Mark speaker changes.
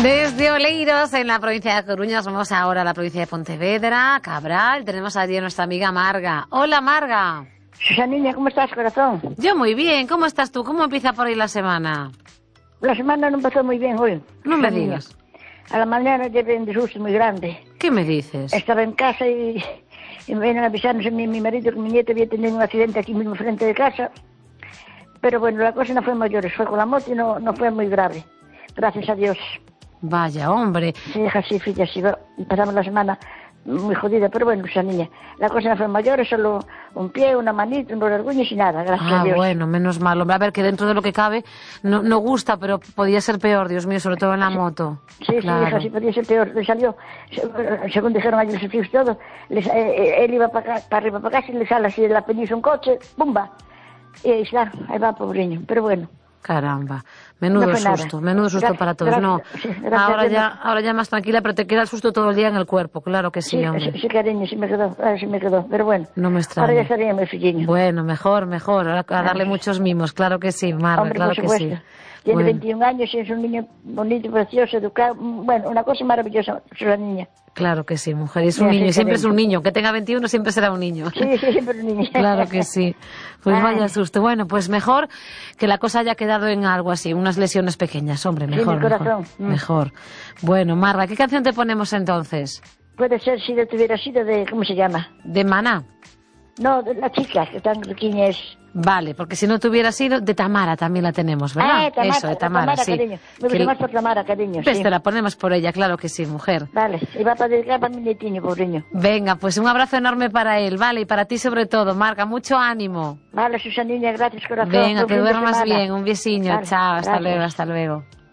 Speaker 1: Desde Oleiros, en la provincia de Coruña, nos vamos ahora a la provincia de Pontevedra, Cabral. Tenemos allí a nuestra amiga Marga. Hola, Marga.
Speaker 2: Susaniña, ¿cómo estás, corazón?
Speaker 1: Yo muy bien. ¿Cómo estás tú? ¿Cómo empieza por ahí la semana?
Speaker 2: La semana no empezó muy bien hoy.
Speaker 1: No me
Speaker 2: Susaniña.
Speaker 1: digas.
Speaker 2: A la mañana llevé un disgusto muy grande.
Speaker 1: ¿Qué me dices?
Speaker 2: Estaba en casa y me vienen a avisarnos mi marido que mi nieto había tenido un accidente aquí mismo frente de casa. Pero bueno, la cosa no fue mayor, fue con la moto y no fue muy grave. Gracias a Dios.
Speaker 1: Vaya, hombre.
Speaker 2: Sí, hija, sí, filla, sí. Pasamos la semana muy jodida, pero bueno, esa niña. La cosa no fue mayor, es solo un pie, una manita, un orgullo y nada, gracias a Dios.
Speaker 1: Bueno, menos mal. Hombre, a ver, que dentro de lo que cabe no gusta, pero podía ser peor, Dios mío, sobre todo en la moto.
Speaker 2: Sí,
Speaker 1: claro.
Speaker 2: Sí, hija, sí, podía ser peor. Le salió, según dijeron ayer los estudios todo, él iba para arriba, para acá, y le sale así de la penisa un coche, ¡bumba! Y ahí está, ahí va, pobreño, pero bueno.
Speaker 1: Caramba, menudo susto
Speaker 2: Gracias,
Speaker 1: para todos. No, ahora ya más tranquila, pero te queda el susto todo el día en el cuerpo, claro que sí, hombre.
Speaker 2: Sí, cariño, sí me quedó, pero bueno.
Speaker 1: No me extraña.
Speaker 2: Ahora ya estaría mi filliño.
Speaker 1: Bueno, mejor, a darle muchos mimos, claro que sí, Marga,
Speaker 2: hombre,
Speaker 1: claro
Speaker 2: por
Speaker 1: que
Speaker 2: supuesto.
Speaker 1: sí.
Speaker 2: Tiene 21 años y es un niño bonito, precioso, educado, bueno, una cosa maravillosa, la niña.
Speaker 1: Claro que sí, mujer, y es un niño, y siempre es un niño, que tenga 21 siempre será un niño.
Speaker 2: Sí, siempre un niño.
Speaker 1: Claro que sí. Pues vaya susto. Bueno, pues mejor que la cosa haya quedado en algo así, unas lesiones pequeñas, hombre, mejor.
Speaker 2: Sí, mi corazón.
Speaker 1: Mejor. Bueno, Marga, ¿qué canción te ponemos entonces?
Speaker 2: Puede ser si le tuviera sido de, ¿cómo se llama?
Speaker 1: ¿De Maná?
Speaker 2: No, de la chica, que tan riquiña es.
Speaker 1: Vale, porque si no tuviera sido, de Tamara también la tenemos, ¿verdad?
Speaker 2: Tamara,
Speaker 1: eso, de Tamara, sí.
Speaker 2: Cariño. Me gusta más por Tamara, cariño,
Speaker 1: pues
Speaker 2: sí.
Speaker 1: te la ponemos por ella, claro que sí, mujer.
Speaker 2: Vale, y va para dedicar para mi nietiño, pobreño.
Speaker 1: Venga, pues un abrazo enorme para él, vale, y para ti sobre todo, Marga, mucho ánimo.
Speaker 2: Vale, Susanina, gracias, corazón.
Speaker 1: Venga, que duermas bien, un besiño,
Speaker 2: vale,
Speaker 1: chao, hasta
Speaker 2: gracias.
Speaker 1: luego.